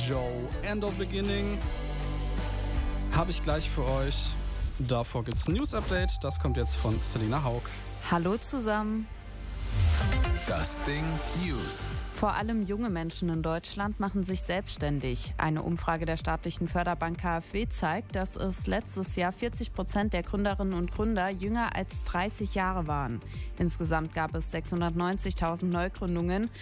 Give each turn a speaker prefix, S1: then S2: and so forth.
S1: Joe, End of Beginning. Habe ich gleich für euch. Davor gibt es ein News-Update. Das kommt jetzt von Selina Haug.
S2: Hallo zusammen.
S3: Das Ding News.
S2: Vor allem junge Menschen in Deutschland machen sich selbstständig. Eine Umfrage der staatlichen Förderbank KfW zeigt, dass es letztes Jahr 40% der Gründerinnen und Gründer jünger als 30 Jahre waren. Insgesamt gab es 690.000 Neugründungen.